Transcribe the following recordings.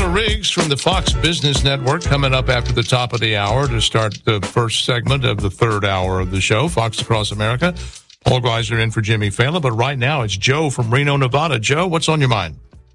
Taylor Riggs from the Fox Business Network coming up after the top of the hour to start the first segment of the third hour of the show, Fox Across America. Paul Gleiser in for Jimmy Fallon, but right now it's Joe from Reno, Nevada. Joe, what's on your mind?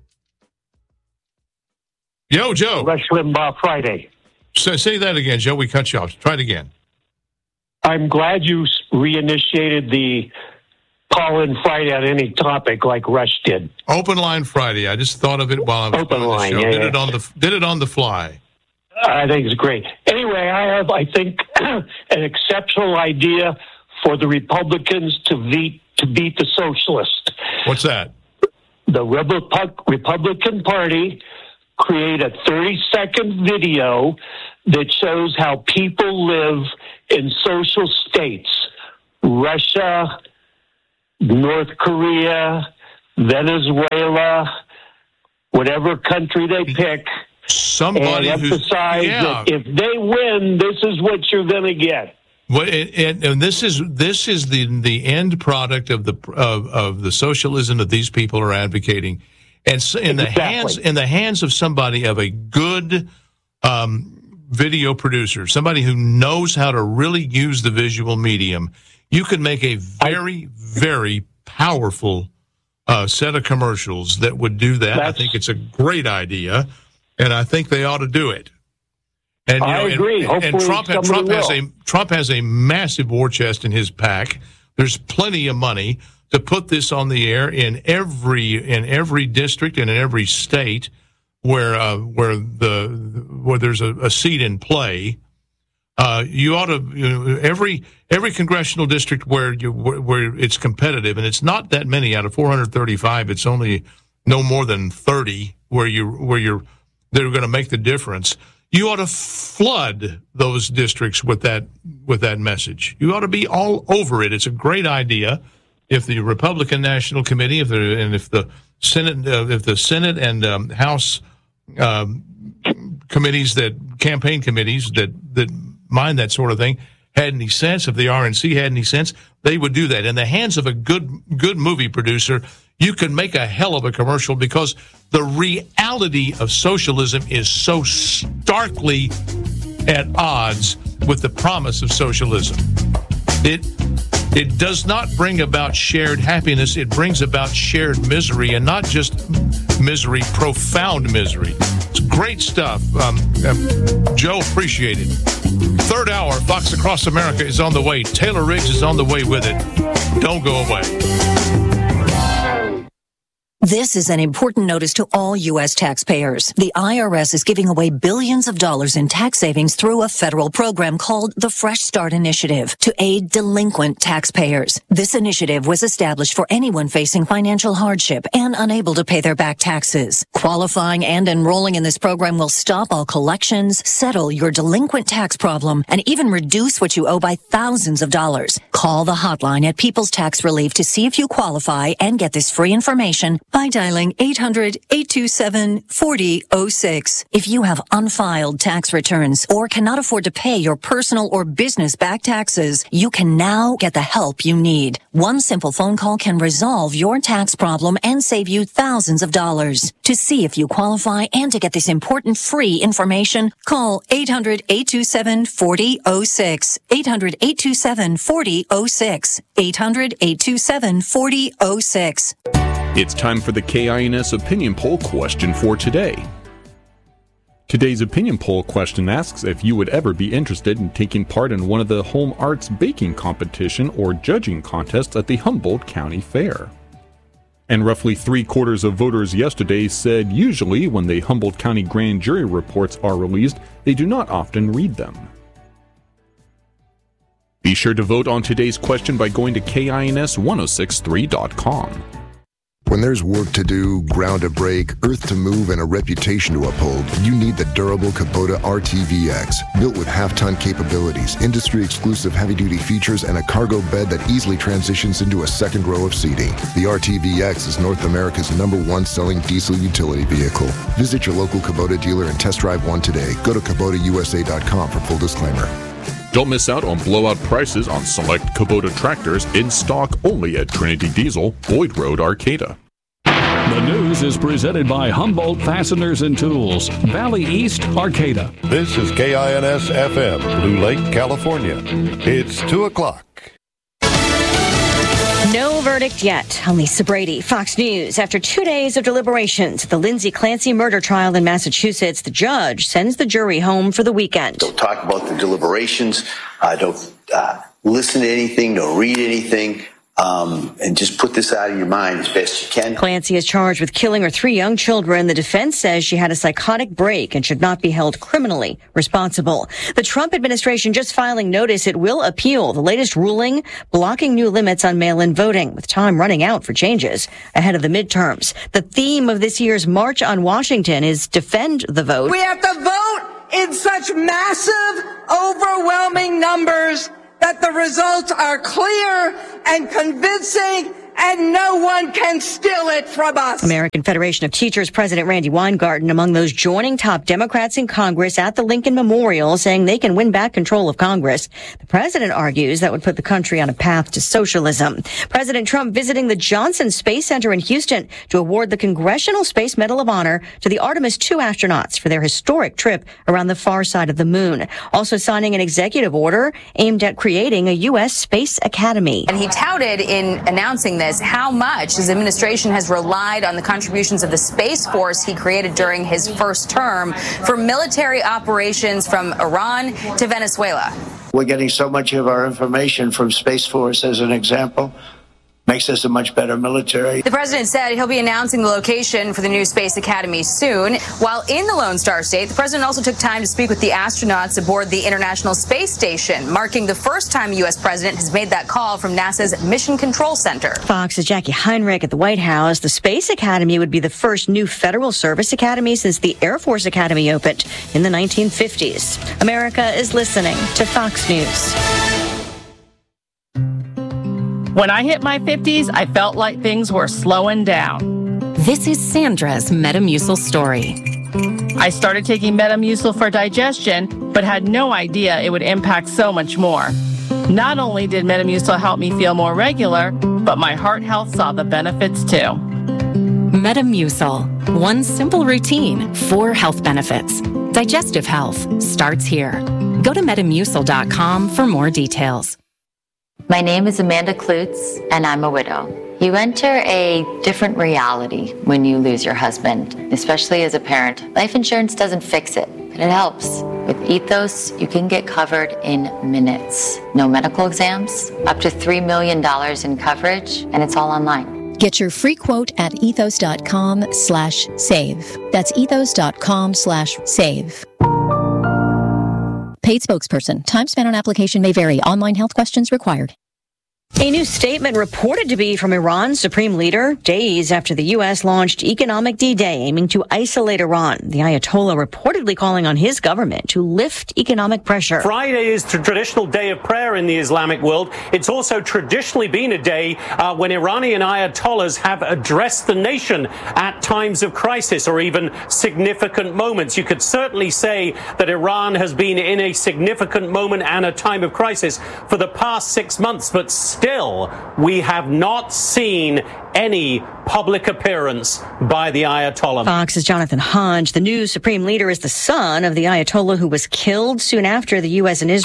Yo, Joe. Rush Limbaugh Friday. Say that again, Joe. We cut you off. Try it again. I'm glad you reinitiated the call-in Friday on any topic like Rush did. Open line Friday. I just thought of it while I was Open doing the line, show. yeah. Did it on the fly. I think it's great. Anyway, I think, an exceptional idea for the Republicans to beat the socialists. What's that? The Republican Party create a 30-second video that shows how people live in social states. Russia, North Korea, Venezuela, whatever country they pick. Somebody and emphasize that if they win, this is what you're going to get. Well, and this is the end product of the socialism that these people are advocating, and so in the hands of somebody of a good video producer, somebody who knows how to really use the visual medium, you can make a very, very powerful set of commercials that would do that. I think it's a great idea, and I think they ought to do it. And I agree. And Trump has a massive war chest in his pack. There's plenty of money to put this on the air in every district and in every state where there's a seat in play. You ought to every congressional district where it's competitive, and it's not that many out of 435. It's only no more than 30 where they're going to make the difference. You ought to flood those districts with that message. You ought to be all over it. It's a great idea. If the Republican National Committee, if the Senate and House committees, campaign committees that mind that sort of thing, had any sense, if the RNC had any sense, they would do that. In the hands of a good movie producer, you can make a hell of a commercial, because the reality of socialism is so starkly at odds with the promise of socialism. It does not bring about shared happiness. It brings about shared misery, and not just misery, profound misery. It's great stuff. Joe, appreciate it. Third hour, Fox Across America is on the way. Taylor Riggs is on the way with it. Don't go away. This is an important notice to all U.S. taxpayers. The IRS is giving away billions of dollars in tax savings through a federal program called the Fresh Start Initiative to aid delinquent taxpayers. This initiative was established for anyone facing financial hardship and unable to pay their back taxes. Qualifying and enrolling in this program will stop all collections, settle your delinquent tax problem, and even reduce what you owe by thousands of dollars. Call the hotline at People's Tax Relief to see if you qualify and get this free information by dialing 800-827-4006. If you have unfiled tax returns or cannot afford to pay your personal or business back taxes, you can now get the help you need. One simple phone call can resolve your tax problem and save you thousands of dollars. To see if you qualify and to get this important free information, call 800-827-4006. 800-827-4006. 800-827-4006. It's time for the KINS Opinion Poll question for today. Today's opinion poll question asks if you would ever be interested in taking part in one of the home arts baking competition or judging contests at the Humboldt County Fair. And roughly 3/4 of voters yesterday said usually when the Humboldt County grand jury reports are released, they do not often read them. Be sure to vote on today's question by going to KINS1063.com. When there's work to do, ground to break, earth to move, and a reputation to uphold, you need the durable Kubota RTVX. Built with half-ton capabilities, industry-exclusive heavy-duty features, and a cargo bed that easily transitions into a second row of seating. The RTVX is North America's #1 selling diesel utility vehicle. Visit your local Kubota dealer and test drive one today. Go to KubotaUSA.com for full disclaimer. Don't miss out on blowout prices on select Kubota tractors in stock only at Trinity Diesel, Boyd Road, Arcata. The news News is presented by Humboldt Fasteners and Tools, Valley East, Arcata. This is KINS FM, Blue Lake, California. It's 2 o'clock. No verdict yet on Lisa Brady. Fox News. After 2 days of deliberations at the Lindsay Clancy murder trial in Massachusetts, the judge sends the jury home for the weekend. Don't talk about the deliberations. Don't listen to anything. Don't read anything. And just put this out of your mind as best you can. Clancy is charged with killing her 3 young children. The defense says she had a psychotic break and should not be held criminally responsible. The Trump administration just filing notice it will appeal the latest ruling blocking new limits on mail-in voting, with time running out for changes ahead of the midterms. The theme of this year's March on Washington is Defend the Vote. We have to vote in such massive, overwhelming numbers that the results are clear and convincing, and no one can steal it from us. American Federation of Teachers President Randy Weingarten among those joining top Democrats in Congress at the Lincoln Memorial, saying they can win back control of Congress. The president argues that would put the country on a path to socialism. President Trump visiting the Johnson Space Center in Houston to award the Congressional Space Medal of Honor to the Artemis II astronauts for their historic trip around the far side of the moon. Also signing an executive order aimed at creating a U.S. Space Academy. And he touted in announcing this how much his administration has relied on the contributions of the Space Force he created during his first term for military operations from Iran to Venezuela. We're getting so much of our information from Space Force, as an example. Makes us a much better military. The president said he'll be announcing the location for the new Space Academy soon. While in the Lone Star State, the president also took time to speak with the astronauts aboard the International Space Station, marking the first time a U.S. president has made that call from NASA's Mission Control Center. Fox's Jackie Heinrich at the White House. The Space Academy would be the first new federal service academy since the Air Force Academy opened in the 1950s. America is listening to Fox News. When I hit my 50s, I felt like things were slowing down. This is Sandra's Metamucil story. I started taking Metamucil for digestion, but had no idea it would impact so much more. Not only did Metamucil help me feel more regular, but my heart health saw the benefits too. Metamucil. One simple routine, 4 health benefits. Digestive health starts here. Go to Metamucil.com for more details. My name is Amanda Klutz, and I'm a widow. You enter a different reality when you lose your husband, especially as a parent. Life insurance doesn't fix it, but it helps. With Ethos, you can get covered in minutes. No medical exams, up to $3 million in coverage, and it's all online. Get your free quote at ethos.com/save. That's ethos.com/save. Paid spokesperson. Time spent on application may vary. Online health questions required. A new statement reported to be from Iran's supreme leader days after the U.S. launched Economic D-Day, aiming to isolate Iran. The Ayatollah reportedly calling on his government to lift economic pressure. Friday is the traditional day of prayer in the Islamic world. It's also traditionally been a day when Iranian Ayatollahs have addressed the nation at times of crisis or even significant moments. You could certainly say that Iran has been in a significant moment and a time of crisis for the past 6 months, but still, we have not seen any public appearance by the Ayatollah. Fox's Jonathan Hodge. The new supreme leader is the son of the Ayatollah who was killed soon after the U.S. and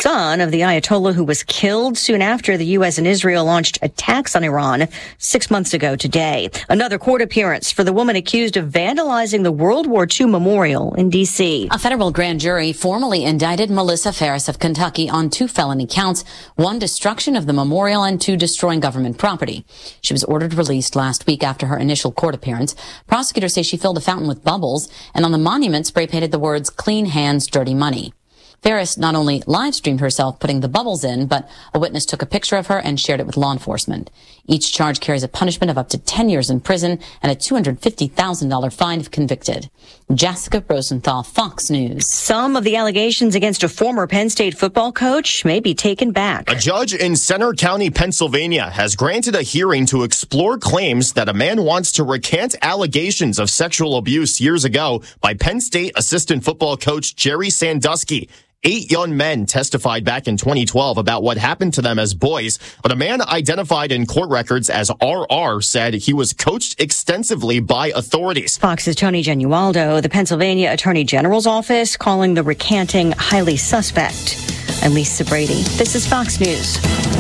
Israel launched attacks on Iran 6 months ago today. Another court appearance for the woman accused of vandalizing the World War II memorial in D.C. A federal grand jury formally indicted Melissa Ferris of Kentucky on 2 felony counts, 1 destruction of the memorial and 2 destroying government property. She was ordered released last week after her initial court appearance. Prosecutors say she filled a fountain with bubbles and on the monument spray painted the words "Clean Hands, Dirty Money." Ferris not only live-streamed herself putting the bubbles in, but a witness took a picture of her and shared it with law enforcement. Each charge carries a punishment of up to 10 years in prison and a $250,000 fine if convicted. Jessica Rosenthal, Fox News. Some of the allegations against a former Penn State football coach may be taken back. A judge in Center County, Pennsylvania, has granted a hearing to explore claims that a man wants to recant allegations of sexual abuse years ago by Penn State assistant football coach Jerry Sandusky. 8 young men testified back in 2012 about what happened to them as boys, but a man identified in court records as RR said he was coached extensively by authorities. Fox's Tony Genualdo, the Pennsylvania Attorney General's office, calling the recanting highly suspect. I'm Lisa Brady. This is Fox News.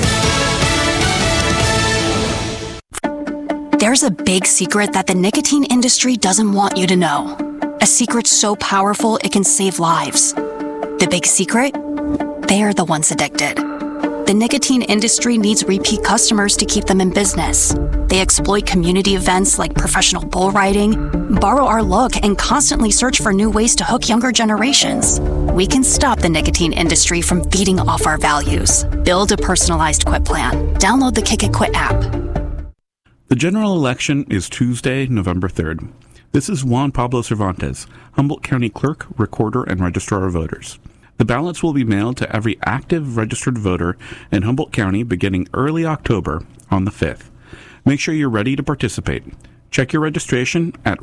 There's a big secret that the nicotine industry doesn't want you to know. A secret so powerful it can save lives. The big secret? They're the ones addicted. The nicotine industry needs repeat customers to keep them in business. They exploit community events like professional bull riding, borrow our look, and constantly search for new ways to hook younger generations. We can stop the nicotine industry from feeding off our values. Build a personalized quit plan. Download the Kick It Quit app. The general election is Tuesday, November 3rd. This is Juan Pablo Cervantes, Humboldt County Clerk, Recorder, and Registrar of Voters. The ballots will be mailed to every active registered voter in Humboldt County beginning early October on the 5th. Make sure you're ready to participate. Check your registration at